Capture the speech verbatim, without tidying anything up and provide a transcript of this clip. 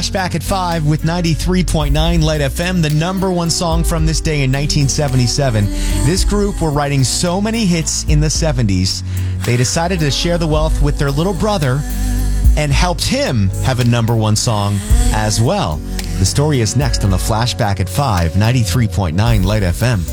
Flashback at five with ninety-three point nine Light F M, the number one song from this day in nineteen seventy-seven. This group were writing so many hits in the seventies, they decided to share the wealth with their little brother and helped him have a number one song as well. The story is next on the Flashback at five, ninety-three point nine Light F M.